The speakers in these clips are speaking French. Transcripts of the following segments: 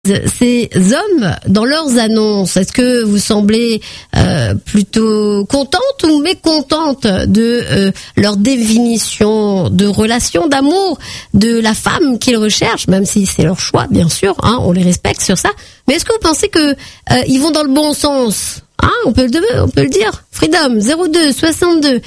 ces hommes dans leurs annonces? Est-ce que vous semblez plutôt contente ou mécontente de leur définition de relation d'amour de la femme qu'ils recherchent, même si c'est leur choix, bien sûr, hein, on les respecte sur ça. Mais est-ce que vous pensez que ils vont dans le bon sens? Hein, on peut le dire. Freedom 02 62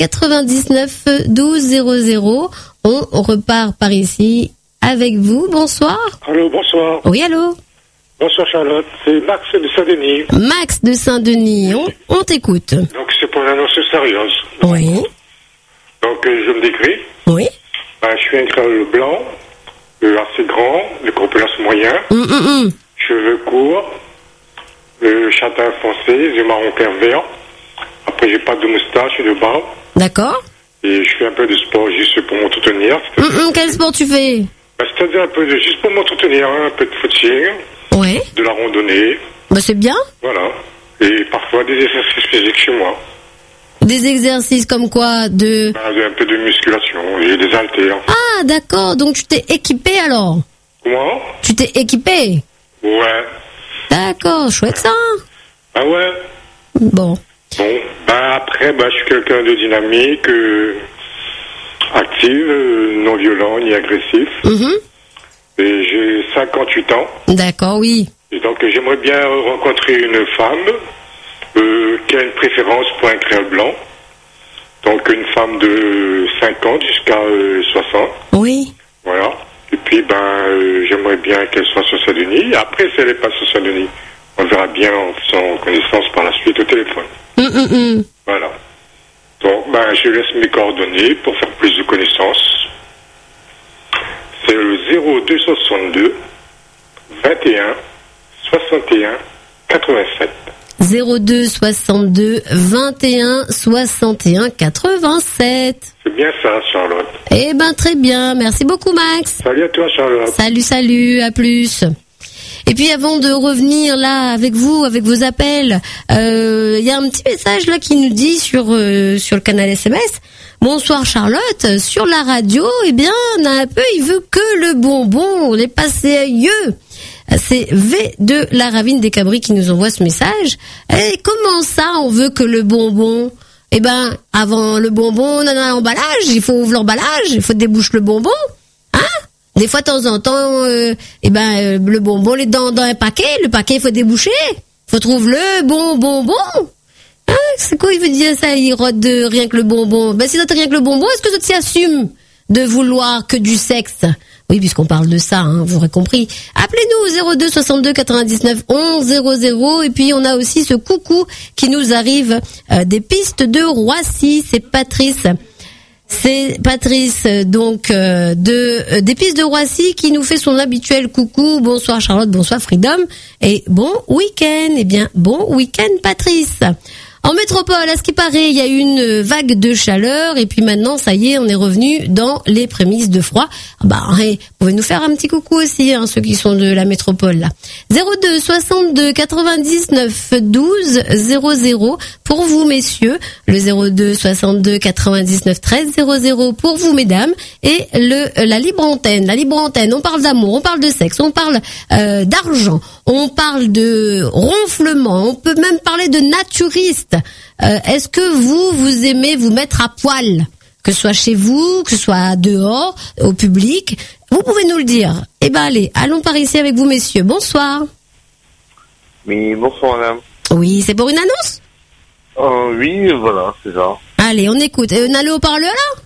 99 12 00. On repart par ici avec vous. Bonsoir. Allô, bonsoir. Oui, allô. Bonsoir Charlotte, c'est Max de Saint-Denis. Max de Saint-Denis, on t'écoute. Donc c'est pour une annonce sérieuse. Oui. Donc je me décris. Oui. Je suis un créole blanc, assez grand, de corpulence moyen, cheveux courts, châtain foncé, yeux marron clair vert. Après j'ai pas de moustache et de barbe. D'accord. Et je fais un peu de sport juste pour m'entretenir. Quel sport tu fais? C'est-à-dire un peu juste pour m'entretenir, un peu de footing, de la randonnée. C'est bien. Voilà. Et parfois des exercices physiques chez moi. Des exercices comme quoi? Un peu de musculation, j'ai des haltères. Ah, d'accord, donc tu t'es équipé alors? Comment? Tu t'es équipé? Ouais. D'accord, chouette ça. Ah ouais. Bon, après, je suis quelqu'un de dynamique, actif, non violent ni agressif. Et j'ai 58 ans. D'accord, oui. Et donc j'aimerais bien rencontrer une femme qui a une préférence pour un créole blanc. Donc une femme de 50 jusqu'à 60. Oui. Voilà. Et puis j'aimerais bien qu'elle soit sur Saint-Denis. Après, si elle n'est pas sur Saint-Denis, on verra bien en faisant connaissance par la suite au téléphone. Voilà. Donc je laisse mes coordonnées pour faire plus de connaissances. C'est le 0262 21 61 87. 02 62 21 61 87. C'est bien ça, Charlotte. Eh ben très bien, merci beaucoup Max. Salut à toi, Charlotte. Salut, à plus. Et puis avant de revenir là avec vous, avec vos appels, y a un petit message là qui nous dit sur le canal SMS. Bonsoir Charlotte, sur la radio, eh bien, on a un peu, il veut que le bonbon, on est passé ailleurs. C'est V de la Ravine des Cabris qui nous envoie ce message. Et comment ça, on veut que le bonbon? Eh ben, avant le bonbon, on a un emballage, il faut ouvrir l'emballage, il faut déboucher le bonbon. Hein? Des fois, de temps en temps, le bonbon, il est dans un paquet, le paquet, il faut déboucher. Faut trouver le bon bonbon. Hein? C'est quoi, il veut dire ça, il rôde de rien que le bonbon? Si ça rien que le bonbon, est-ce que ça t'y assume de vouloir que du sexe? Oui, puisqu'on parle de ça, hein, vous aurez compris. Appelez-nous 02 62 99 11 00. Et puis, on a aussi ce coucou qui nous arrive des pistes de Roissy. C'est Patrice. C'est Patrice, donc, des pistes de Roissy qui nous fait son habituel coucou. Bonsoir Charlotte, bonsoir Freedom. Et bon week-end. Eh bien, bon week-end Patrice. En métropole, à ce qui paraît, il y a eu une vague de chaleur et puis maintenant, ça y est, on est revenu dans les prémices de froid. Vous pouvez nous faire un petit coucou aussi, hein, ceux qui sont de la métropole là. 02 62 99 12 00 pour vous messieurs, le 02 62 99 13 00 pour vous mesdames et la libre antenne. La libre antenne, on parle d'amour, on parle de sexe, on parle d'argent, on parle de ronflement, on peut même parler de naturiste. Est-ce que vous aimez vous mettre à poil, que ce soit chez vous, que ce soit dehors, au public? Vous pouvez nous le dire. Eh ben allez, allons par ici avec vous messieurs. Bonsoir. Oui, bonsoir madame. Oui, c'est pour une annonce? Oui, voilà, c'est ça. Allez, on écoute. On a le haut-parleur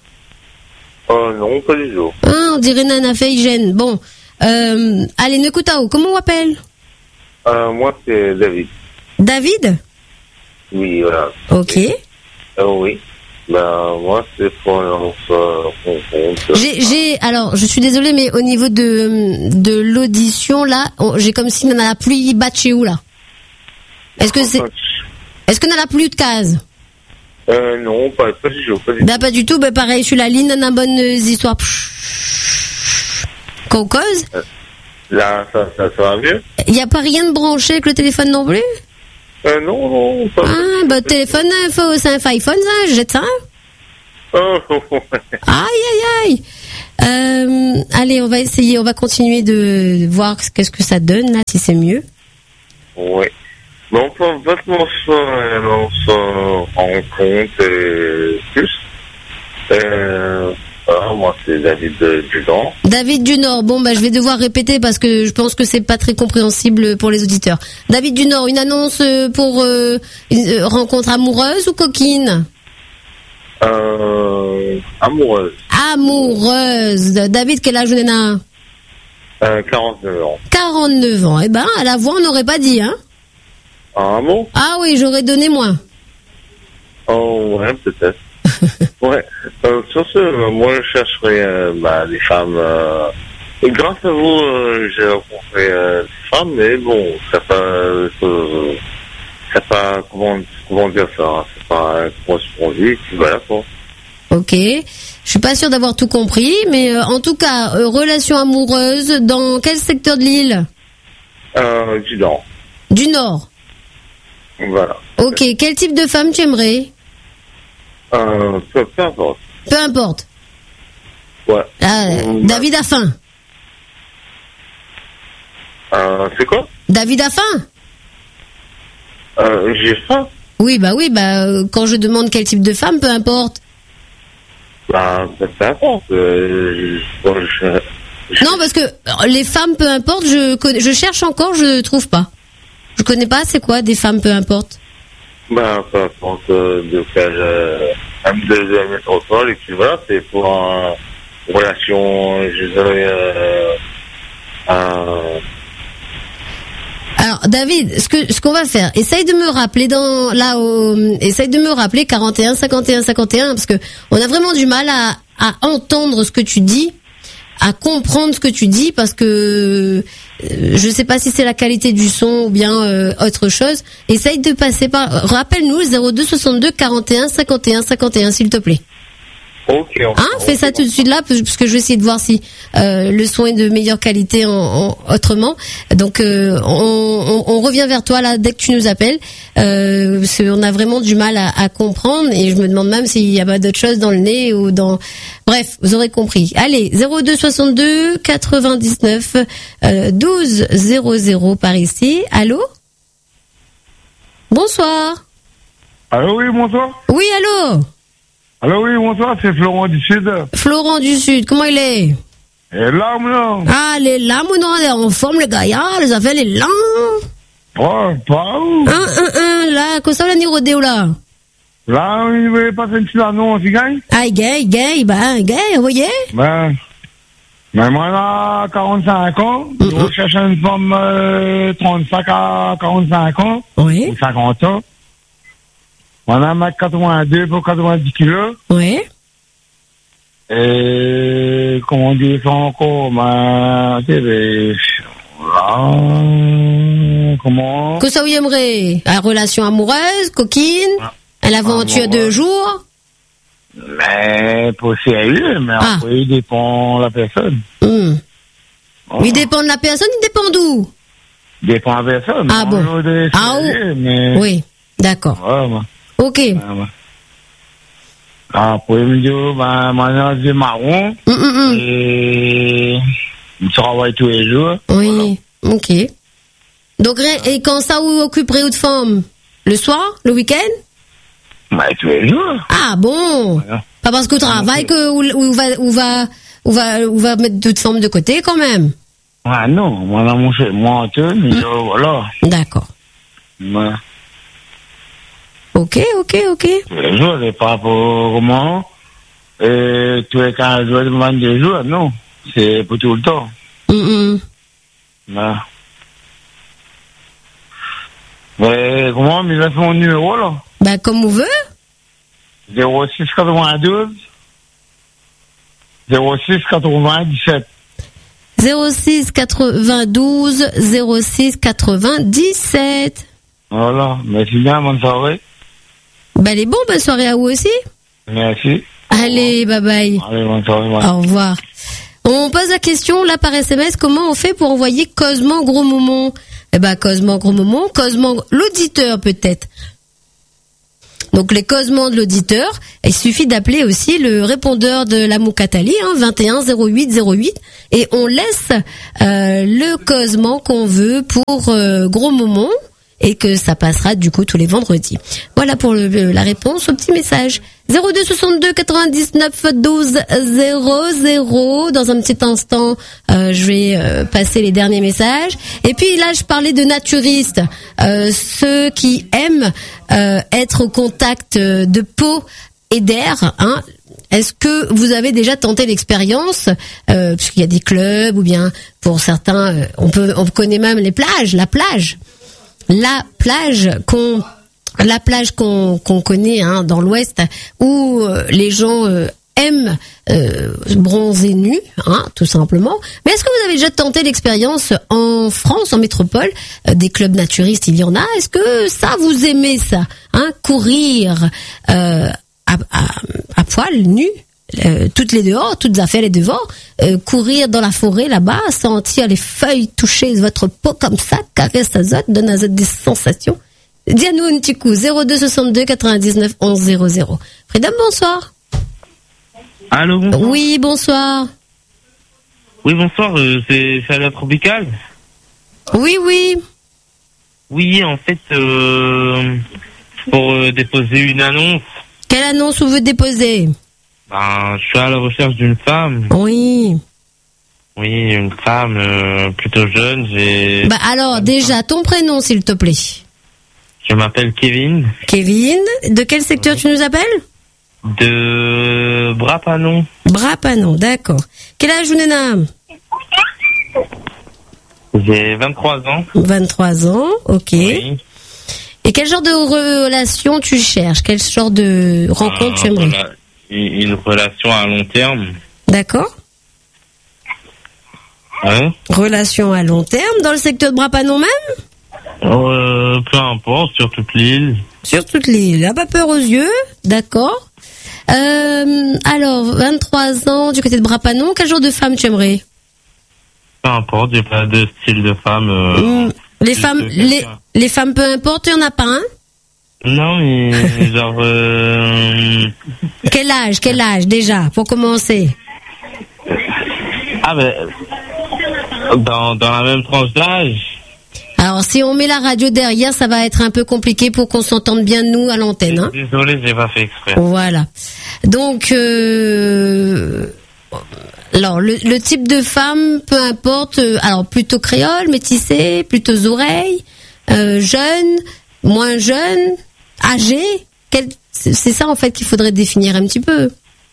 là? Non, pas du tout. On dirait Nana Feigen. Bon, allez, n'écoute à où? Comment on appelle? Moi c'est David. David? Oui, voilà. Ok. Oui. Moi, c'est pour alors, je suis désolée, mais au niveau de l'audition, là, j'ai comme si on a la pluie batchée où, là? Est-ce qu'on a la pluie de case? Non, pas du tout. Pas du tout, pareil, sur la ligne, on a une bonne histoire. Qu'on cause? Là, ça va mieux? Il n'y a pas rien de branché avec le téléphone non plus? Non, pas. Téléphone, c'est un iPhone, ça, je jette ça. Oh. Aïe. Allez, on va essayer, on va continuer de voir qu'est-ce que ça donne là, si c'est mieux. Oui. Donc, en fait, on se rend compte plus. Moi, c'est David du Nord. David du Nord. Bon, bah, je vais devoir répéter parce que je pense que c'est pas très compréhensible pour les auditeurs. David du Nord, une annonce pour une rencontre amoureuse ou coquine? Amoureuse. Amoureuse. David, quel âge on a? 49 ans. 49 ans. Eh ben, à la voix, on n'aurait pas dit, hein? Ah bon? Ah oui, j'aurais donné moins. Oh, ouais, peut-être. Ouais. Sur ce, moi, je chercherais des femmes. Et grâce à vous, j'ai rencontré des femmes, mais bon, c'est pas comment dire ça, c'est pas correspondu, voilà quoi. Ok. Je suis pas sûre d'avoir tout compris, mais en tout cas, relation amoureuse dans quel secteur de l'île? Du Nord. Du Nord. Voilà. Ok. Quel type de femme tu aimerais? Peu importe. Peu importe. Ouais. David a faim. C'est quoi? David a faim. J'ai faim. Oui, quand je demande quel type de femme, peu importe. Peu importe. Non, parce que les femmes, peu importe, je cherche encore, je trouve pas. Je connais pas, c'est quoi des femmes, peu importe. Peu importe de quelle M2 métropole, et puis voilà, c'est pour une relation, je dirais, Alors, David, ce qu'on va faire, essaye de me rappeler essaye de me rappeler 41, 51, 51, parce que on a vraiment du mal à entendre ce que tu dis, à comprendre ce que tu dis, parce que je sais pas si c'est la qualité du son ou bien autre chose. Essaye de passer par, rappelle-nous 02 62 41 51 51, s'il te plaît. Ok. Fais ça tout de suite là, parce que je vais essayer de voir si le son est de meilleure qualité autrement. Donc on revient vers toi là dès que tu nous appelles. Parce qu'on a vraiment du mal à comprendre, et je me demande même s'il y a pas d'autre chose dans le nez ou dans. Bref, vous aurez compris. Allez, 02 62 99 12 00 par ici. Allô? Bonsoir. Allô, oui, bonsoir. Oui, allô? Alors oui, bonsoir, c'est Florent du Sud. Florent du Sud, comment il est? Et là, non. Ah, les lames, non, on est en forme, les gaillards, les affaires, les lames. Oh, pas où? Là, comme ça, on a ni rodéo, là. Là, il veut passer une petite annonce, il gagne? Ah, gay, vous voyez? Mais moi, là, 45 ans, je recherche une femme 35 à 45 ans. Oui. Ou 50 ans. On a 1m82 pour 90 kilos. Oui. Et comment on dit ça encore? Comment? Que ça vous aimerait? La relation amoureuse, coquine, à l'aventure de jour? Mais pour sérieux, mais après, il dépend de la personne. Il dépend de la personne, il dépend d'où? Il dépend de la personne. Ah bon? Mais... Oui, d'accord. Ouais. Ok. Après, il me dit, maintenant, c'est marron. Et je travaille tous les jours. Oui, voilà. Ok. Donc, et quand ça vous occuperez de femme? Le soir? Le week-end? Tous les jours. Ah bon? Voilà. Pas parce que vous travaillez que on va mettre toute forme de côté quand même. Ah non, moi, là, moi, voilà. D'accord. Ouais. Ok. Tous les jours, c'est pas pour comment. Tous les 15 jours, 22 jours, non. C'est pour tout le temps. Voilà. Mais comment, mais là, c'est mon numéro, là. Bah, comme vous voulez. 06 92 06 97. 06 92 06 97. Voilà, merci bien, bonne soirée. Bah, elle est bon, bonne soirée à vous aussi. Merci. Allez, bye bye. Allez, bonne soirée. Ouais. Au revoir. On pose la question, là, par SMS, comment on fait pour envoyer Cosmo Gros Momon? Eh ben, Cosmo Gros Momon, Cosmo, l'auditeur peut-être. Donc les causements de l'auditeur, il suffit d'appeler aussi le répondeur de la Moukatali, 21 08 08, et on laisse le causement qu'on veut pour Gros Momon, et que ça passera du coup tous les vendredis. Voilà pour la réponse au petit message. 02 62 99 12 00. Dans un petit instant, je vais passer les derniers messages. Et puis là, je parlais de naturistes, ceux qui aiment être au contact de peau et d'air. Est-ce que vous avez déjà tenté l'expérience, puisqu'il y a des clubs ou bien pour certains, on connaît même les plages, la plage qu'on connaît dans l'Ouest, où les gens aiment bronzer nus, tout simplement. Mais est-ce que vous avez déjà tenté l'expérience en France, en métropole, des clubs naturistes, il y en a. Est-ce que ça, vous aimez ça, courir à poil, nu, toutes les dehors, toutes affaires les devant, courir dans la forêt là-bas, sentir les feuilles toucher votre peau comme ça, caresse azote, donne azote des sensations. Dis-nous un petit coup, 02 62 99 11 00. Freedom, bonsoir. Allô, bonsoir. Oui, bonsoir. Oui, bonsoir, c'est Chaleur Tropicale. Oui. Oui, en fait, pour déposer une annonce. Quelle annonce vous déposez? Je suis à la recherche d'une femme. Oui. Oui, une femme plutôt jeune. Alors, déjà, ton prénom, s'il te plaît. Je m'appelle Kevin. Kevin, de quel secteur tu nous appelles? De Brapanon. Brapanon, d'accord. Quel âge vous avez? J'ai 23 ans. 23 ans, ok. Oui. Et quel genre de relation tu cherches? Quel genre de rencontre tu aimerais? Une relation à long terme. D'accord. Ouais. Relation à long terme dans le secteur de Brapanon même? Peu importe, sur toute l'île. Sur toute l'île. Ah, pas peur aux yeux, d'accord. Alors, 23 ans du côté de Brapanon, quel genre de femme tu aimerais? Peu importe, j'ai pas de style de femme. Les femmes, peu importe, il n'y en a pas un? Non, mais genre... Quel âge déjà, pour commencer? Dans la même tranche d'âge. Alors, si on met la radio derrière, ça va être un peu compliqué pour qu'on s'entende bien, nous, à l'antenne. Désolé, j'ai pas fait exprès. Voilà. Donc, alors, le type de femme, peu importe, alors plutôt créole, métissé, plutôt oreilles, jeune, moins jeune, âgé, c'est ça en fait qu'il faudrait définir un petit peu.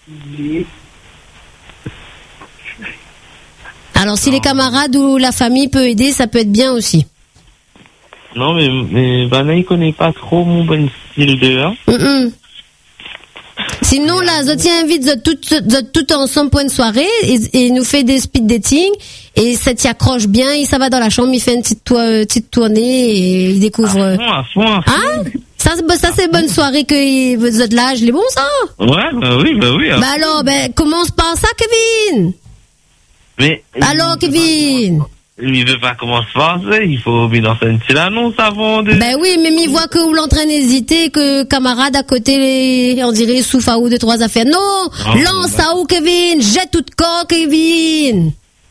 Alors, si les camarades ou la famille peut aider, ça peut être bien aussi. Non, mais là, il connaît pas trop mon bon style de... Sinon, là, je t'invite tout ensemble pour une soirée et nous fait des speed dating et ça t'y accroche bien et ça va dans la chambre, il fait une petite tournée et il découvre... À fond. Ça c'est bonne soirée que vous êtes là, je l'ai bon, ça? Ouais, bah oui. Alors, commence par ça, Kevin. Mais... Alors, Kevin. Il veut pas commencer par ça, il faut bien lancer une petite annonce avant de... Ben oui, mais il voit que vous l'entraînez hésiter, que camarade à côté, on dirait souffle à ou deux, trois affaires. Non, lance à où, Kevin, jette tout de corps, Kevin.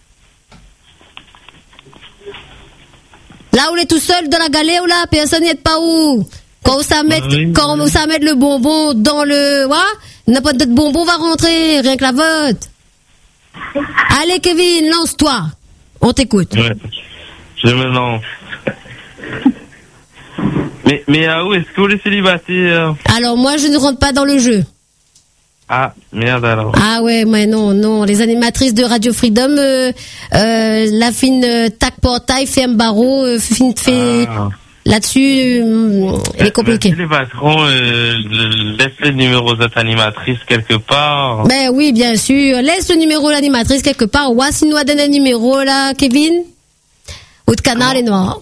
Là où il est tout seul dans la galère, là, personne n'est pas où. Quand ça met le bonbon dans le, n'importe quel bonbon va rentrer, rien que la vote. Allez, Kevin, lance-toi. On t'écoute. Ouais, je me lance. Mais où est-ce que vous les célibataires? Alors moi je ne rentre pas dans le jeu. Ah merde alors. Ah ouais, mais non, les animatrices de Radio Freedom, la fine tac portail fait un barreau, fait là-dessus, il est compliqué. Si les patrons laissent le numéro de cette animatrice quelque part. Ben oui, bien sûr. Laisse le numéro de l'animatrice quelque part. Ouais, si nous a donné un numéro là, Kevin. Ou de canal et noir.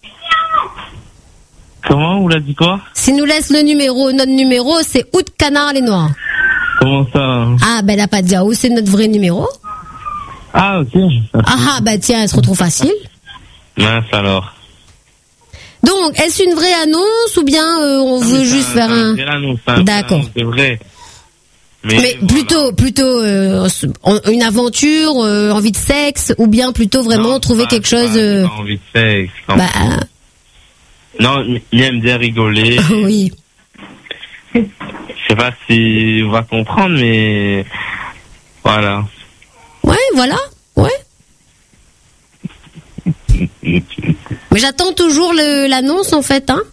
Comment? Vous l'a dit quoi? Si nous laisse le numéro, notre numéro, c'est ou de canal et noir. Comment ça? Ah, ben là, pas de dire où c'est notre vrai numéro. Ah, ok. Ah, ben tiens, elle se retrouve facile. Mince alors. Donc, est-ce une vraie annonce ou bien on veut juste faire un... C'est l'annonce, D'accord. C'est vrai. Mais voilà. plutôt une aventure, envie de sexe, ou bien plutôt vraiment trouver quelque chose... Pas envie de sexe. Non, il aime bien rigoler. Oui. Je sais pas si on va comprendre, mais voilà. Ouais, voilà. Ouais. Mais j'attends toujours l'annonce en fait, hein.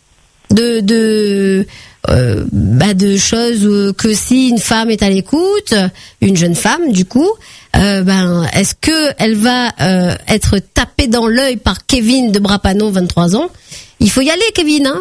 De choses que si une femme est à l'écoute, une jeune femme du coup, est-ce que elle va être tapée dans l'œil par Kevin de Brapanon, 23 ans? Il faut y aller, Kevin, hein.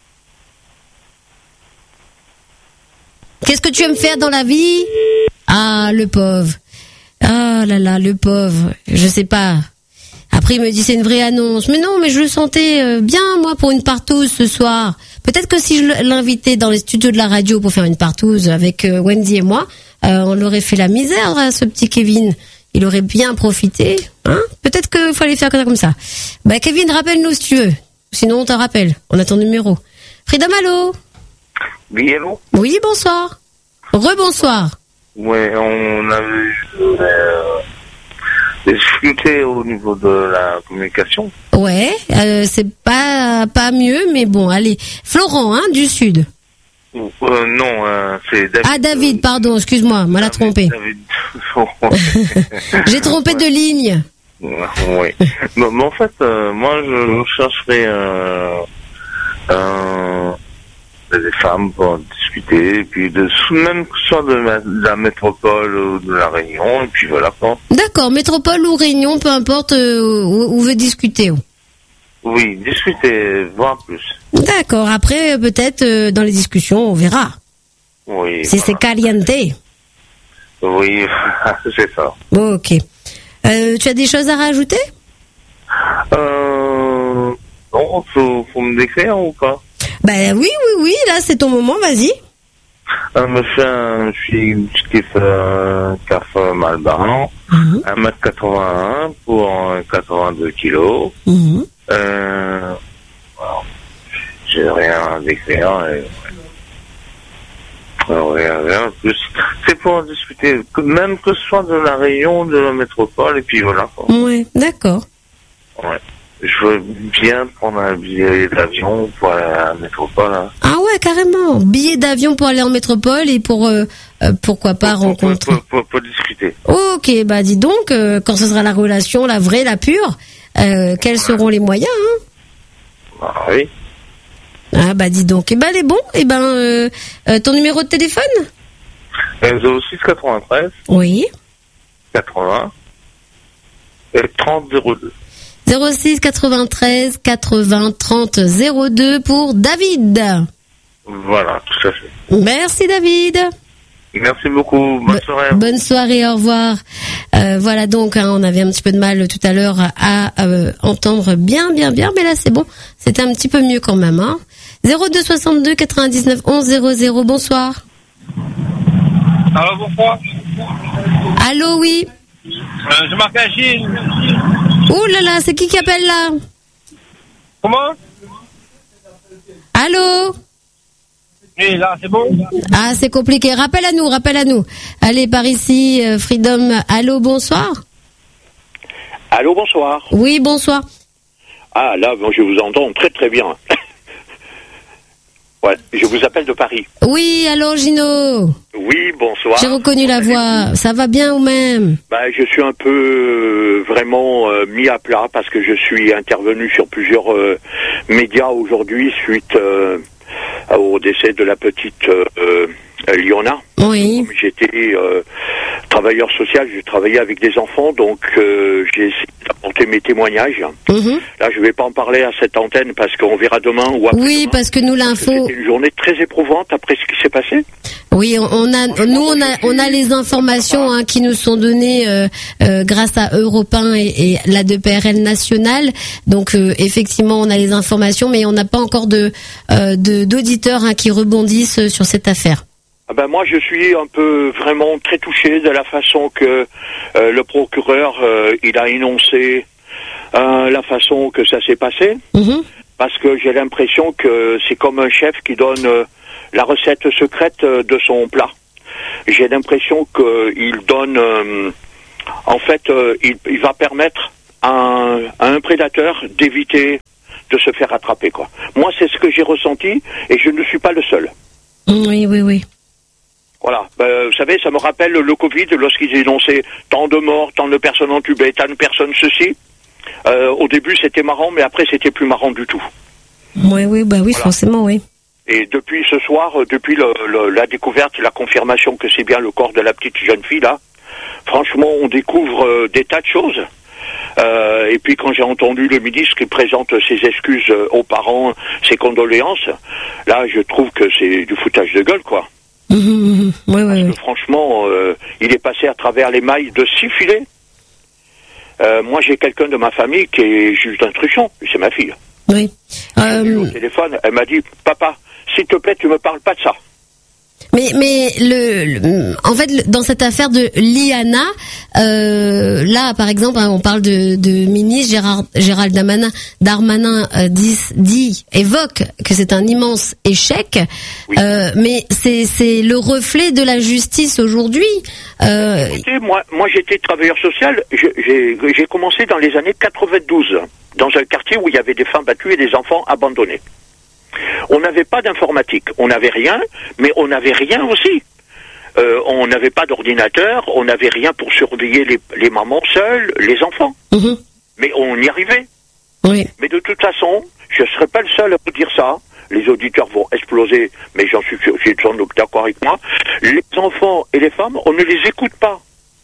Qu'est-ce que tu aimes faire dans la vie? Ah, le pauvre. Ah là là, le pauvre. Je sais pas. Après, il me dit c'est une vraie annonce. Mais non, mais je le sentais bien, moi, pour une partouze ce soir. Peut-être que si je l'invitais dans les studios de la radio pour faire une partouze avec Wendy et moi, on aurait fait la misère à ce petit Kevin. Il aurait bien profité. Hein? Peut-être qu'il fallait faire comme ça. Kevin, rappelle-nous si tu veux. Sinon, on te rappelle. On a ton numéro. Freedom, allô? Oui, allô? Oui, bonsoir. Rebonsoir. Ouais, on avait des difficultés au niveau de la communication. Ouais, c'est pas mieux, mais bon, allez. Florent, hein, du Sud. Non, c'est David. Ah, David, pardon, excuse-moi, m'a la trompé. David. J'ai trompé de ligne. Oui. Mais en fait, moi, je chercherais des femmes pour discuter, et puis même que ce soit de la métropole ou de la Réunion, et puis voilà quoi. D'accord, métropole ou Réunion, peu importe où veut discuter. Oui, discuter, voir plus. D'accord, après peut-être dans les discussions, on verra. Oui. Si c'est caliente. Oui, c'est ça. Ok. Tu as des choses à rajouter? Non, faut me décrire ou pas? Oui, là c'est ton moment, vas-y. Je suis qui fait un café Malbaran, 1m81 pour 82 kilos. Voilà. J'ai rien à décrire. Rien plus. C'est pour discuter, même que ce soit de la Réunion, de la métropole, et puis voilà. Oui, d'accord. Ouais. Je veux bien prendre un billet d'avion pour aller à la métropole. Hein. Ah ouais, carrément. Billet d'avion pour aller en métropole et pour pourquoi pas rencontrer. Pour discuter. Ok, dis donc, quand ce sera la relation, la vraie, la pure, quels seront les moyens, hein? Ah oui. Ah dis donc. Elle est bon. Ton numéro de téléphone? 06 93. Oui. 80. Et 30 02. 06 93 80 30 02 pour David. Voilà, tout à fait. Merci David. Merci beaucoup. Bonne soirée. Bonne soirée, au revoir. Voilà donc, on avait un petit peu de mal tout à l'heure à entendre bien, mais là c'est bon. C'était un petit peu mieux quand même. Hein. 02 62 99 11 00. Bonsoir. Allô, bonsoir. Allô, oui. Je m'appelle Gilles. Ouh là là, c'est qui appelle là? Comment? Allô? Oui, là, c'est bon? Ah, c'est compliqué. Rappelle à nous. Allez, par ici, Freedom. Allô, bonsoir. Allô, bonsoir. Oui, bonsoir. Ah, là, je vous entends très très bien. Ouais, je vous appelle de Paris. Oui, allô, Gino. Oui, bonsoir. J'ai reconnu la voix. Ça va bien ou même? Je suis un peu vraiment mis à plat parce que je suis intervenu sur plusieurs médias aujourd'hui suite au décès de la petite Liona. Oui. Comme j'étais travailleur social, je travaillais avec des enfants, donc j'ai essayé d'apporter mes témoignages. Là, je ne vais pas en parler à cette antenne parce qu'on verra demain ou après. Oui, parce que nous l'info. C'était une journée très éprouvante après ce qui s'est passé. Oui, on a les informations qui nous sont données grâce à Europe 1 et la 2PRL nationale. Donc effectivement, on a les informations, mais on n'a pas encore d'auditeurs qui rebondissent sur cette affaire. Moi, je suis un peu vraiment très touché de la façon que le procureur il a énoncé la façon que ça s'est passé. parce que j'ai l'impression que c'est comme un chef qui donne la recette secrète de son plat. J'ai l'impression qu'il donne, il va permettre à un prédateur d'éviter de se faire attraper, quoi. Moi, c'est ce que j'ai ressenti, et je ne suis pas le seul. Oui. Voilà. Vous savez, ça me rappelle le Covid, lorsqu'ils énonçaient tant de morts, tant de personnes entubées, tant de personnes ceci. Au début, c'était marrant, mais après, c'était plus marrant du tout. Oui, voilà. Forcément, oui. Et depuis ce soir, depuis la découverte, la confirmation que c'est bien le corps de la petite jeune fille, là, franchement, on découvre des tas de choses. Et puis quand j'ai entendu le ministre qui présente ses excuses aux parents, ses condoléances, là je trouve que c'est du foutage de gueule, quoi. Parce que franchement, il est passé à travers les mailles de 6 filets. Moi j'ai quelqu'un de ma famille qui est juge d'instruction, c'est ma fille. Oui. Au téléphone, elle m'a dit, papa, s'il te plaît, tu me parles pas de ça. Mais en fait, dans cette affaire de Liana, là, par exemple, on parle de ministre Gérald Darmanin évoque que c'est un immense échec, oui. Mais c'est le reflet de la justice aujourd'hui. Écoutez, moi, j'étais travailleur social. J'ai commencé dans les années 92 dans un quartier où il y avait des femmes battues et des enfants abandonnés. On n'avait pas d'informatique, on n'avait rien, mais on n'avait rien aussi. On n'avait pas d'ordinateur, on n'avait rien pour surveiller les mamans seules, les enfants. Mais on y arrivait. Oui. Mais de toute façon, je ne serai pas le seul à vous dire ça. Les auditeurs vont exploser, mais j'en suis sûr, ils sont d'accord avec moi. Les enfants et les femmes, on ne les écoute pas.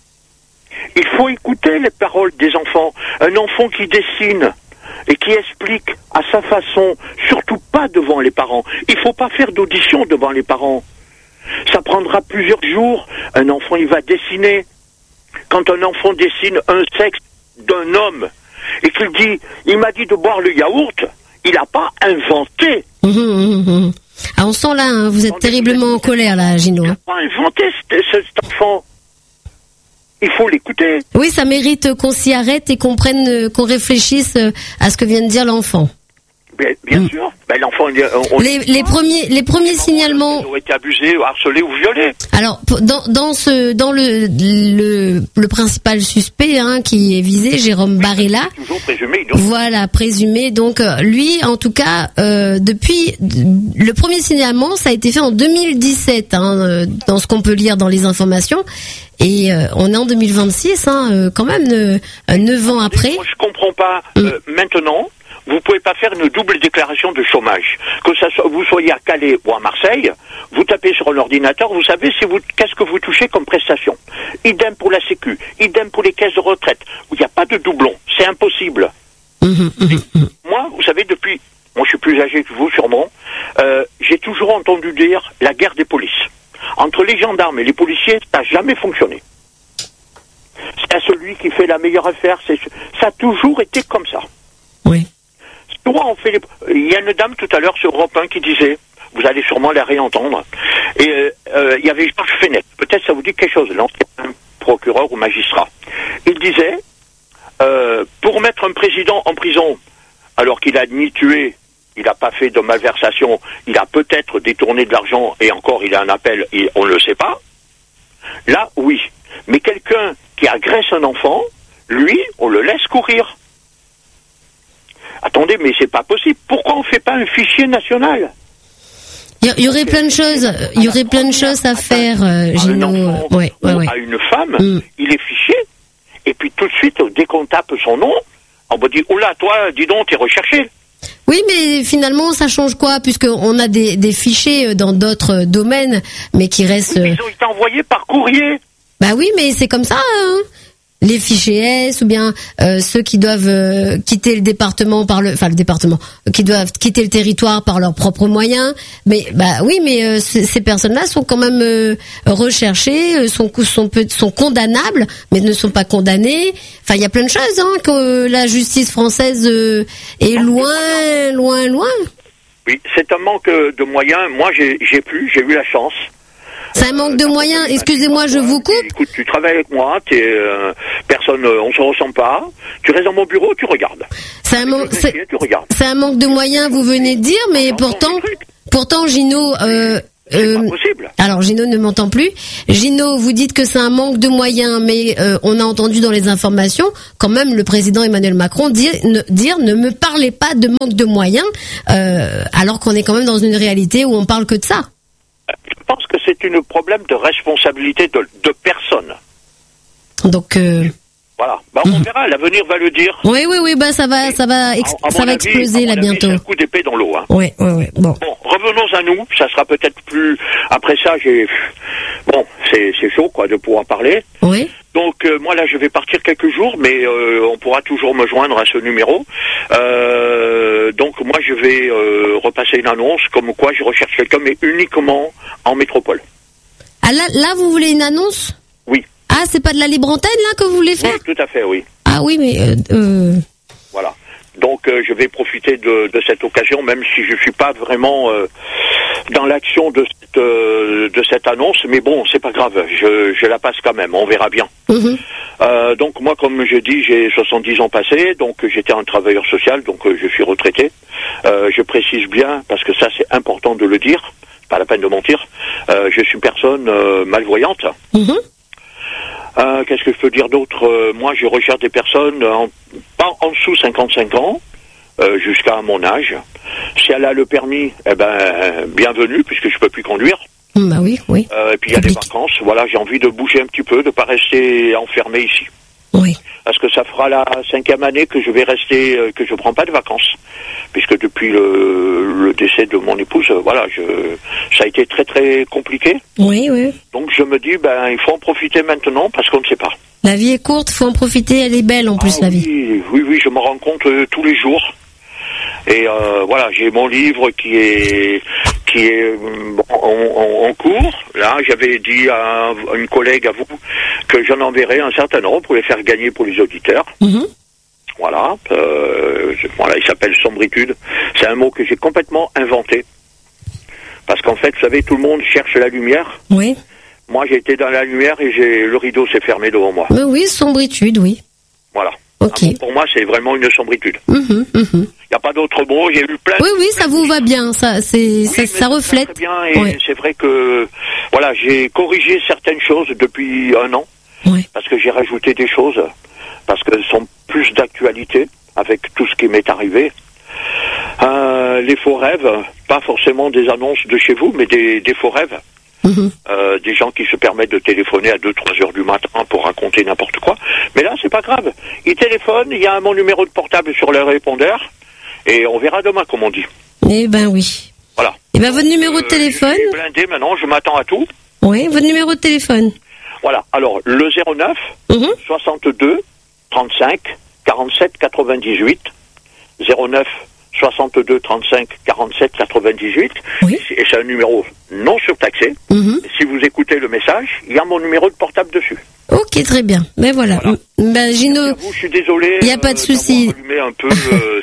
Il faut écouter les paroles des enfants. Un enfant qui dessine et qui explique à sa façon, surtout pas devant les parents. Il faut pas faire d'audition devant les parents. Ça prendra plusieurs jours. Un enfant, il va dessiner. Quand un enfant dessine un sexe d'un homme et qu'il dit, il m'a dit de boire le yaourt, il n'a pas inventé. Ah, on sent là, hein, vous êtes terriblement en colère là, Gino. Il n'a pas inventé cet enfant. Il faut l'écouter. Oui, ça mérite qu'on s'y arrête et qu'on réfléchisse à ce que vient de dire l'enfant. Bien sûr. Ben, l'enfant, les premiers signalements ont été abusés, harcelés ou violés. Alors, dans le principal suspect, hein, qui est visé, Jérôme Barella. Toujours présumé. Voilà, présumé. Donc, lui, en tout cas, depuis le premier signalement, ça a été fait en 2017, hein, dans ce qu'on peut lire dans les informations. Et on est en 2026, hein, quand même 9 ans après. Moi, je comprends pas. Maintenant, vous pouvez pas faire une double déclaration de chômage. Que ça soit, vous soyez à Calais ou à Marseille, vous tapez sur un ordinateur, vous savez qu'est-ce que vous touchez comme prestation. Idem pour la Sécu, idem pour les caisses de retraite. Il n'y a pas de doublon, c'est impossible. Moi, vous savez, moi je suis plus âgé que vous sûrement, j'ai toujours entendu dire la guerre des polices. Entre les gendarmes et les policiers, ça n'a jamais fonctionné. C'est à celui qui fait la meilleure affaire, ça a toujours été comme ça. Oui. Il y a une dame tout à l'heure sur Europe 1 qui disait, vous allez sûrement la réentendre, et il y avait Georges Fenech, peut-être ça vous dit quelque chose, l'ancien procureur ou magistrat. Il disait, pour mettre un président en prison, alors qu'il a ni tué, il n'a pas fait de malversation, il a peut-être détourné de l'argent, et encore il a un appel, on ne le sait pas, là oui. Mais quelqu'un qui agresse un enfant, lui, on le laisse courir. Attendez, mais c'est pas possible. Pourquoi on fait pas un fichier national? Il y aurait plein de choses. Il y aurait plein de choses à faire, Gino. À une femme, il est fiché. Et puis tout de suite, dès qu'on tape son nom, on va dire, oh là, toi, dis donc, t'es recherché. Oui, mais finalement, ça change quoi? Puisqu'on a des fichiers dans d'autres domaines, mais qui restent... Oui, ils ont été envoyés par courrier. Bah oui, mais c'est comme ça, hein. Les fichiers S ou bien ceux qui doivent quitter le département qui doivent quitter le territoire par leurs propres moyens. Mais bah oui, mais ces personnes-là sont quand même recherchées, sont condamnables, mais ne sont pas condamnées. Enfin, il y a plein de choses, hein, que la justice française est loin. Oui, c'est un manque de moyens. Moi, j'ai eu la chance C'est un manque de moyens. Excusez-moi, je vous coupe. Écoute, tu travailles avec moi, personne, on se ressemble pas. Tu restes dans mon bureau, tu regardes. C'est un manque. Tu regardes. C'est un manque de moyens, vous venez de dire, mais pourtant, Gino. C'est pas possible. Alors Gino ne m'entend plus. Gino, vous dites que c'est un manque de moyens, mais on a entendu dans les informations quand même le président Emmanuel Macron dire ne me parlez pas de manque de moyens, alors qu'on est quand même dans une réalité où on parle que de ça. Je pense que c'est un problème de responsabilité de personne. Donc voilà. Bah, on verra, l'avenir va le dire. Oui, bah ça va exploser là bientôt. C'est un coup d'épée dans l'eau. Hein. Oui. Bon, revenons à nous. Ça sera peut-être plus. Après ça, c'est chaud quoi de pouvoir parler. Oui. Donc moi là, je vais partir quelques jours, mais on pourra toujours me joindre à ce numéro. Donc moi, je vais repasser une annonce comme quoi je recherche quelqu'un, mais uniquement en métropole. Ah là, vous voulez une annonce ? Oui. Ah, c'est pas de la libre antenne là que vous voulez faire ? Oui, tout à fait, oui. Ah oui, mais voilà. Donc je vais profiter de cette occasion, même si je suis pas vraiment dans l'action de cette annonce, mais bon, c'est pas grave, je la passe quand même, on verra bien. Donc moi, comme je dis, j'ai 70 ans passés, donc j'étais un travailleur social, donc je suis retraité. Je précise bien, parce que ça c'est important de le dire, pas la peine de mentir, je suis personne malvoyante. Qu'est-ce que je peux dire d'autre ? Moi, je recherche des personnes pas en dessous 55 ans, jusqu'à mon âge. Si elle a le permis, bienvenue, puisque je peux plus conduire. Bah oui. Et puis il y a des vacances. Voilà, j'ai envie de bouger un petit peu, de pas rester enfermé ici. Oui. Parce que ça fera la 5e année que je vais rester, que je prends pas de vacances, puisque depuis le décès de mon épouse, ça a été très très compliqué. Oui. Donc je me dis, il faut en profiter maintenant parce qu'on ne sait pas. La vie est courte, faut en profiter, elle est belle en plus la vie. Oui, je me rends compte tous les jours. Et j'ai mon livre qui est en cours. Là, j'avais dit à une collègue à vous que j'en enverrais un certain nombre pour les faire gagner pour les auditeurs. Voilà, il s'appelle Sombritude. C'est un mot que j'ai complètement inventé. Parce qu'en fait, vous savez, tout le monde cherche la lumière. Oui. Moi, j'ai été dans la lumière et le rideau s'est fermé devant moi. Mais oui, sombritude, oui. Voilà. Okay. Pour moi, c'est vraiment une sombritude. Il n'y a pas d'autre mot. J'ai eu plein. Oui, ça vous va bien. Ça reflète. Très bien. Et c'est vrai que j'ai corrigé certaines choses depuis 1 an. Oui. Parce que j'ai rajouté des choses parce qu'elles sont plus d'actualité avec tout ce qui m'est arrivé. Les faux rêves, pas forcément des annonces de chez vous, mais des faux rêves. Des gens qui se permettent de téléphoner à 2-3 heures du matin pour raconter n'importe quoi. Mais là, c'est pas grave. Ils téléphonent, il y a mon numéro de portable sur le répondeur, et on verra demain, comme on dit. Eh ben oui. Voilà. Eh ben votre numéro de téléphone. Je suis blindé maintenant, je m'attends à tout. Oui, votre numéro de téléphone. Voilà. Alors, le 09 62 35 47 98 09 62 35 47 98. Oui. Et c'est un numéro non surtaxé. Si vous écoutez le message, il y a mon numéro de portable dessus. Ok, très bien. Mais voilà. Gino, je suis désolé. Il n'y a pas de souci. Allumé un peu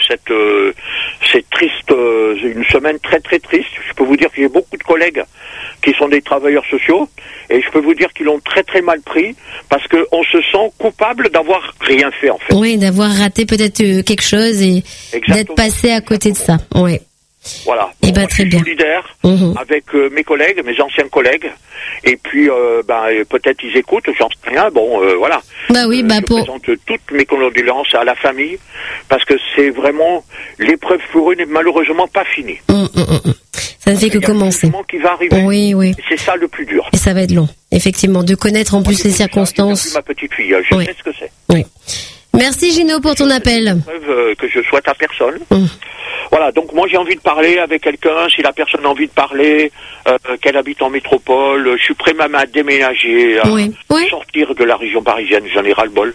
cette triste, une semaine très très triste. Je peux vous dire que j'ai beaucoup de collègues qui sont des travailleurs sociaux et je peux vous dire qu'ils l'ont très très mal pris parce qu'on se sent coupable d'avoir rien fait en fait. Oui, d'avoir raté peut-être quelque chose et d'être passé à côté de ça. Oui. Voilà. Et très je suis bien. Solidaire avec mes collègues, mes anciens collègues, et puis peut-être ils écoutent, j'en sais rien. Voilà. Bah oui, je présente toutes mes condoléances à la famille parce que c'est vraiment l'épreuve pour eux n'est malheureusement pas finie. Ça ne fait que commencer. Qui va arriver. Oui. C'est ça le plus dur. Et ça va être long, effectivement, de connaître en plus les circonstances. J'ai ma petite fille, je sais ce que c'est. Oui. Merci Gino pour ton appel. Que je souhaite à personne. Voilà, donc moi j'ai envie de parler avec quelqu'un, si la personne a envie de parler, qu'elle habite en métropole, je suis prêt même à déménager, à sortir de la région parisienne, j'en ai ras-le-bol.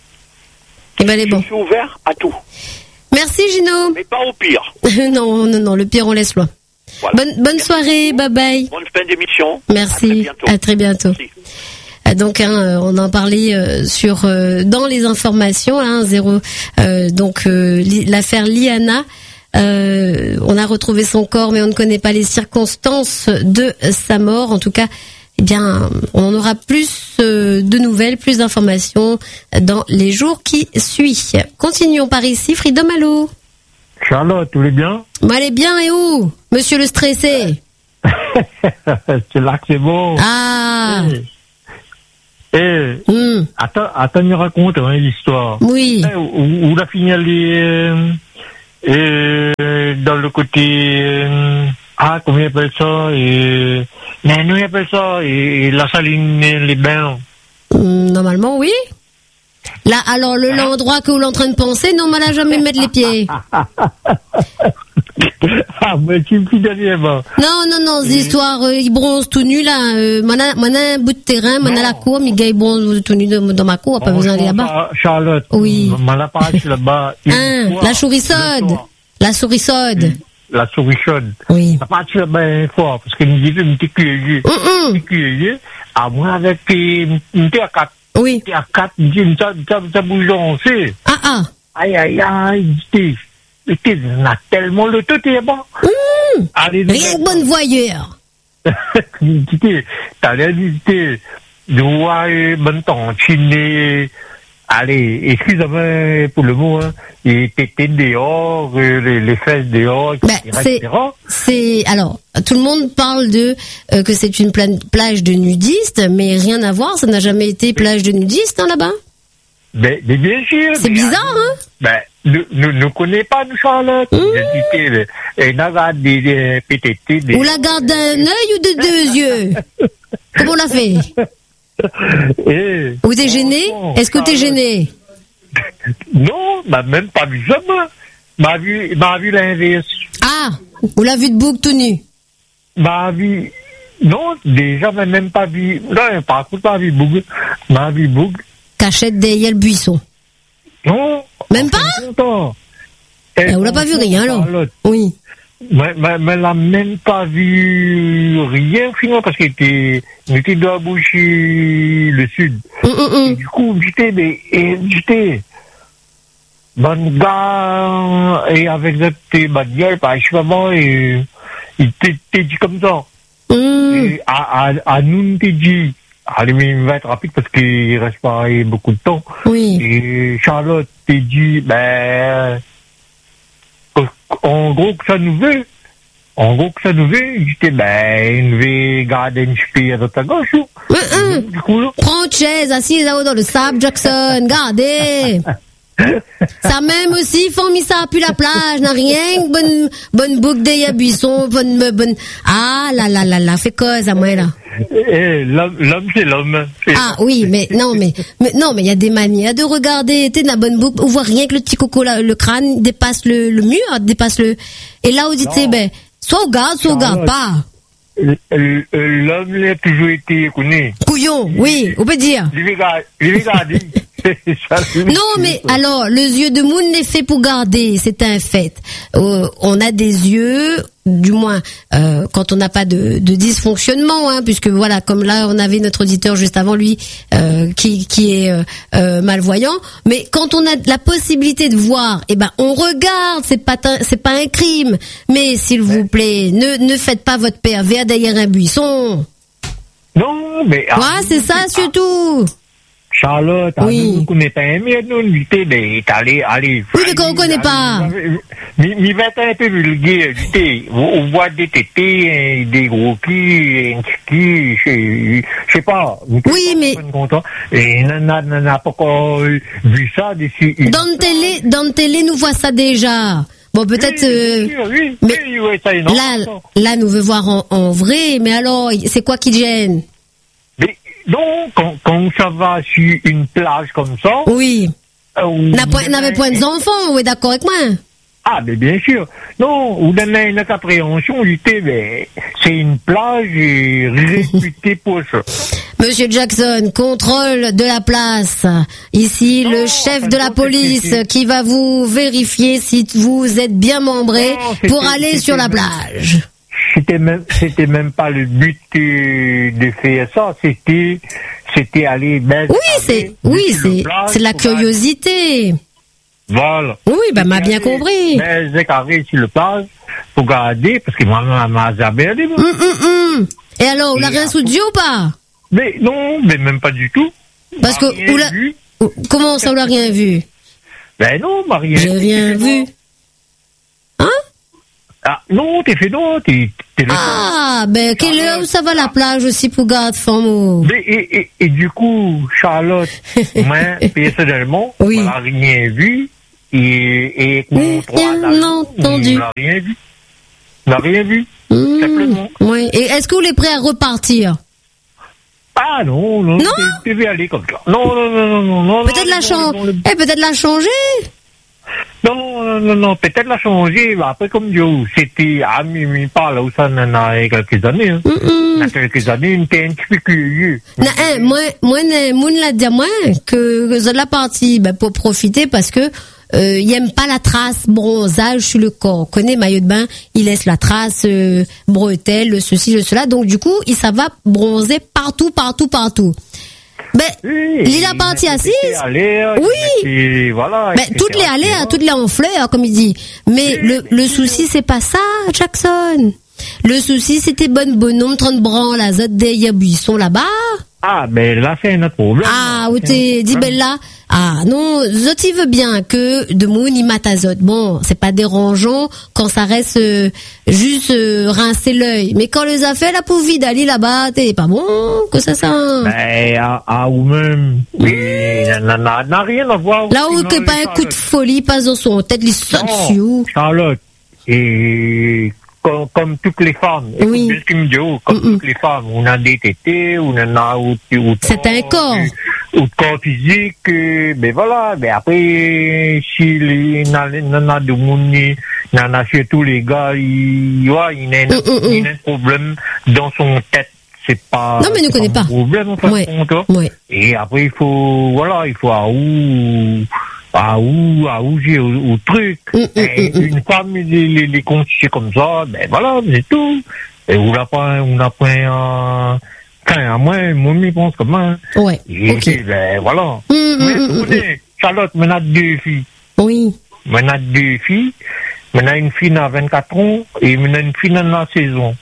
Et ben, je suis ouvert à tout. Merci Gino. Mais pas au pire. non, le pire on laisse loin. Voilà. Bonne soirée, bye bye. Bonne fin d'émission. Merci, à très bientôt. Merci. Donc on en parlait dans les informations l'affaire Liana. On a retrouvé son corps mais on ne connaît pas les circonstances de sa mort. En tout cas, eh bien, on aura plus de nouvelles, plus d'informations dans les jours qui suivent. Continuons par ici. Freedom, allô? Charlotte, tout va bien? Allez bien, et où? Monsieur le stressé? C'est là que c'est bon. Ah! Attends, me raconte l'histoire. Oui. Où la finale dans le côté... comment il appelle ça? Mais nous, il appelle ça la saline, les bains. Normalement, oui. Là, alors, l'endroit que vous êtes en train de penser, non, mais là, jamais mettre les pieds. Mais tu me fais derrière, moi. Non, cette histoire, il bronze tout nu, là. Maintenant, un bout de terrain, maintenant, la cour, mais il bronze tout nu dans ma cour, pas besoin d'aller là-bas. Charlotte. Oui. M'en pas là-bas. La sourissode. La sourisaude. La sourissaude. Oui. Ça part là-bas une fois, parce que nous disons, une petite cueilleuse. À moi, avec une terre 4. Oui. À 4, ça bouge, on sait. Aïe, t'es tellement le tout est bon. Rien que bonne voyeur. T'as l'air d'hésiter. Ouais, bon temps, chiner. Allez, excuse-moi pour le mot, hein. Et t'étais dehors, les fesses dehors, etc. Alors, tout le monde parle que c'est une plage de nudistes, mais rien à voir, ça n'a jamais été plage de nudistes, hein, là-bas? Mais bien sûr. C'est bizarre, hein? Nous connaissons pas, nous, Charlotte. Et n'a pas des PTT. Ou la garde d'un œil ou de deux yeux? Comment on l'a fait? Ou t'es gêné? Est-ce que t'es gêné? Non, même pas vu ça, moi. M'a vu l'inverse. Ah, vous l'avez vu de bouc tout nu? Non, déjà, même pas vu, non, par contre, pas vu bouc. M'a vu bouc. Cachette derrière le buisson. Non. Même pas? On l'a pas vu rien, alors? Oui. Mais l'a même pas vu rien, finalement, parce qu'il était dans la bouche le sud. Et du coup, j'étais, bon gars, et avec cette bonne gueule, je sais pas moi, et il t'est dit comme ça. Et à nous, t'es dit, allez, mais il va être rapide parce qu'il reste pas beaucoup de temps. Oui. Et Charlotte t'es dit, en gros que ça nous veut. J'étais, il veut garder une chipie à droite à gauche. Du coup, là. Prends une chaise, assise là-haut dans le sable, Jackson, gardez. Ça même aussi, font mis ça puis la plage, n'a rien, bonne boucle des buissons, bonne, là, fait cause à moi, là. L'homme, c'est l'homme. Ah, oui, mais il y a des manières de regarder, t'es la bonne boucle, on voit rien que le petit coco, là, le crâne dépasse le mur, et là, on dit, soit on garde pas. L'homme, il a toujours été connu. Couillon, oui, on peut dire. Non, mais alors, le yeux de Moon est fait pour garder, c'est un fait. On a des yeux, du moins, quand on n'a pas de dysfonctionnement, hein, puisque voilà, comme là, on avait notre auditeur juste avant lui, qui est malvoyant. Mais quand on a la possibilité de voir, on regarde, c'est pas un crime. Mais s'il vous plaît, ne faites pas votre pervers derrière un buisson. Non, mais c'est ça surtout. Charlotte, nous ne connaissons pas, mais nous, allez. Oui, mais qu'on ne connaît pas. Mais va être un peu vulgaire, on voit des tétés, des gros culs, je sais pas. Oui, mais. Et n'a pas encore vu ça d'ici. Dans le télé, nous voit ça déjà. Bon, peut-être. Là, nous veut voir en vrai, mais alors, c'est quoi qui gêne? Donc, quand ça va sur une plage comme ça... Oui. N'avait point d'enfants, oui, d'accord avec moi. Ah, mais bien sûr. Non, ou dans une appréhension, c'est une plage réputée pour ça. Monsieur Jackson, contrôle de la place. Ici, le chef de la police qui va vous vérifier si vous êtes bien membré pour aller sur la plage. C'était même pas le but de faire ça, c'était aller c'est la curiosité. Voilà. Oui, m'a bien compris. Mais j'ai carré sur le plage pour garder, parce que moi, m'a zabé. Et alors, on l'a rien sous Dieu ou pas? Mais non, mais même pas du tout. Parce que, comment ça, on l'a rien vu? Ben non, Marie. J'ai rien vu. Hein? Ah, non, t'es fait non, t'es Ah, ben, quelle heure où ça va la plage aussi pour garder femme? Et du coup, Charlotte, moi, personnellement, oui. On n'a rien vu, et mon bien entendu. On n'a rien vu. On n'a rien vu, simplement. Oui. Et est-ce que vous êtes prêt à repartir? Ah non, tu veux aller comme ça. Non. Peut-être la changer. Non, peut-être la changer. Après, comme Dieu, c'était à mi pas là où ça en a quelques années. Hein. Il y a quelques années, il était un petit peu curieux. Moi, l'a dit à moi que vous êtes la partie pour profiter parce que il aime pas la trace bronzage sur le corps. On connaît maillot de bain, il laisse la trace bretelle, ceci, cela. Donc du coup, ça va bronzer partout. Ben, il a parti assise. Oui. Et voilà. Ben, toutes les allées, toutes les en fleurs, comme il dit. Mais le souci, c'est pas ça, Jackson. Le souci, c'était bonhomme, 30 branles, la zotte des buissons là-bas. Ah, ben là, c'est un autre problème. Ah, où t'es dit, ben là. Ah, non, Zot, il veut bien que de Moon, il mate à Zot. Bon, c'est pas dérangeant quand ça reste juste rincer l'œil. Mais quand les affaires, la pauvre vie d'aller là-bas, t'es pas bon, que ça sent. Ben, ou même, n'a rien à voir. Là où que pas un coup de folie passe dans son tête, les sanctions. Charlotte, et comme toutes les femmes, oui. Comme toutes les femmes, on a des tétés, on en a c'est un corps. Ou corps physique, ben voilà, ben après, si il y a de monde, il y en a surtout les gars, il y a un problème dans son tête. C'est pas. Non, mais ne connais pas. Un problème, en fait, ouais. Et après, il faut j'ai au truc. Une femme, les constituer comme ça, ben voilà, c'est tout. Et on n'a pas à moi, je pense comme ça. Ouais. Et ben voilà. Mais Charlotte, maintenant 2 filles. Oui. Maintenant 2 filles. Maintenant une fille à 24 ans et maintenant une fille dans la saison.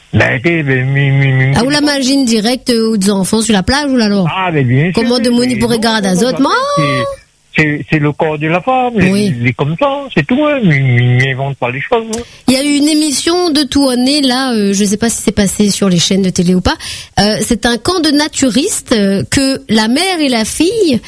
Ou la machine directe aux des enfants sur la plage ou alors? Ah, mais bien sûr. Comment de money pour regarder à autres? C'est le corps de la femme, il est comme ça, c'est tout, hein, il n'invente pas les choses. Hein. Il y a eu une émission de Touané, là, je sais pas si c'est passé sur les chaînes de télé ou pas, c'est un camp de naturistes que la mère et la fille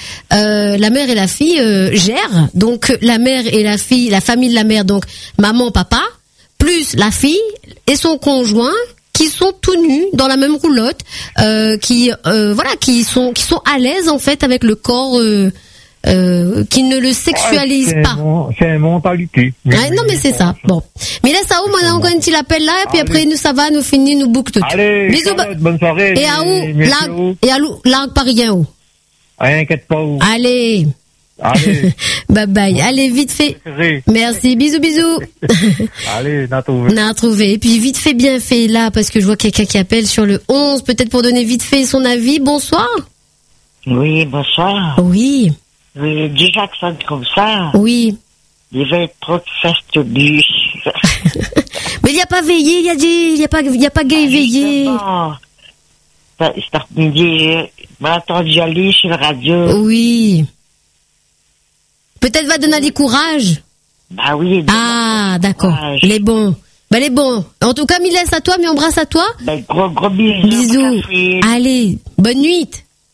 gèrent, donc la mère et la fille, la famille de la mère, donc maman, papa, plus la fille et son conjoint, qui sont tout nus dans la même roulotte, qui sont à l'aise en fait avec le corps qui ne le sexualise pas. C'est une mentalité. Non mais c'est ça. Bon. Mais là ça on a encore un petit appel là et puis après nous ça va nous finir nous boucle tout. Allez, bisous. Bonne soirée. Et à où largue pas rien où. Inquiète pas où. Allez. Bye bye. Allez, vite fait. Merci. Bisous. Allez, n'a trouvé. Et puis, vite fait, bien fait, là, parce que je vois quelqu'un qui appelle sur le 11, peut-être pour donner vite fait son avis. Bonsoir. Oui, bonsoir. Oui. Oui, dis Jackson comme ça. Oui. Il va être trop fastidieux. Mais il n'y a pas veillé, il n'y a pas gay veillé. Cet après-midi, m'a entendu aller sur la radio. Oui. Peut-être va donner du courage. Bah oui. Ah, d'accord. Les bons. Les bons. En tout cas, Mylène, à toi, mais embrasse à toi. Gros bisous. Bisous. Allez, bonne nuit.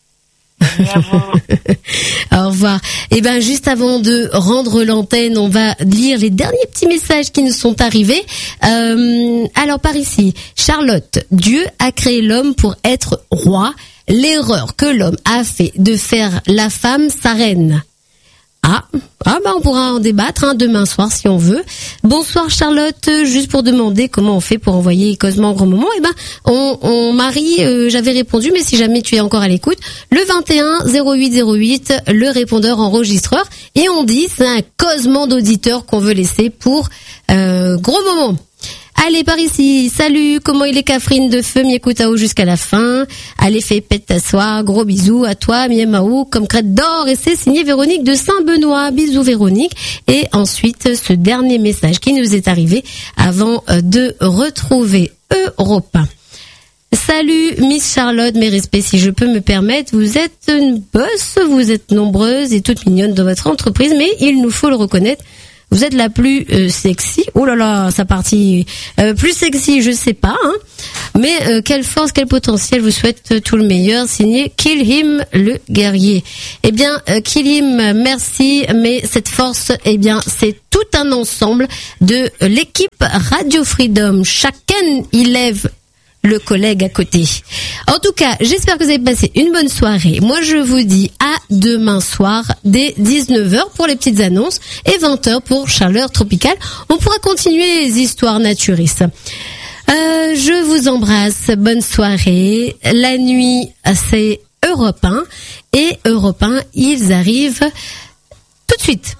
Au revoir. Et ben juste avant de rendre l'antenne, on va lire les derniers petits messages qui nous sont arrivés. Alors par ici, Charlotte, Dieu a créé l'homme pour être roi. L'erreur que l'homme a fait de faire la femme sa reine. On pourra en débattre demain soir si on veut. Bonsoir Charlotte, juste pour demander comment on fait pour envoyer Cosmo en grand moment. On Marie, j'avais répondu, mais si jamais tu es encore à l'écoute, le 21 08 08, le répondeur enregistreur, et on dit c'est un Cosmo d'auditeur qu'on veut laisser pour gros moment. Allez, par ici, salut, comment il est Catherine de Feu, Miekutao jusqu'à la fin. Allez, fais pète t'asseoir, gros bisous à toi, Miemaou, comme crête d'or, et c'est signé Véronique de Saint-Benoît. Bisous Véronique. Et ensuite, ce dernier message qui nous est arrivé avant de retrouver Europe 1. Salut Miss Charlotte, mes respects si je peux me permettre, vous êtes une boss, vous êtes nombreuses et toutes mignonnes dans votre entreprise, mais il nous faut le reconnaître, vous êtes la plus sexy. Oh là là, sa partie plus sexy, je sais pas, hein. Mais quelle force, quel potentiel, vous souhaite tout le meilleur. Signé Kill Him, le guerrier. Eh bien, Kill Him, merci, mais cette force, eh bien, c'est tout un ensemble de l'équipe Radio Freedom. Chacun y lève le collègue à côté. En tout cas, j'espère que vous avez passé une bonne soirée. Moi, je vous dis à demain soir dès 19h pour les petites annonces et 20h pour Chaleur Tropicale. On pourra continuer les histoires naturistes. Je vous embrasse. Bonne soirée. La nuit, c'est Europe 1 et Europe 1, ils arrivent tout de suite.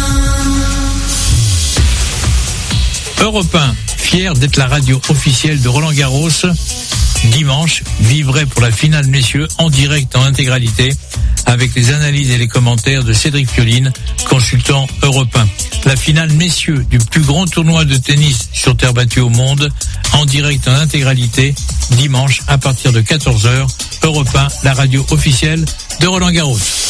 Europe 1, fier d'être la radio officielle de Roland-Garros. Dimanche, vivrai pour la finale messieurs en direct en intégralité avec les analyses et les commentaires de Cédric Pioline, consultant Europe 1. La finale messieurs du plus grand tournoi de tennis sur terre battue au monde en direct en intégralité dimanche à partir de 14h. Europe 1, la radio officielle de Roland-Garros.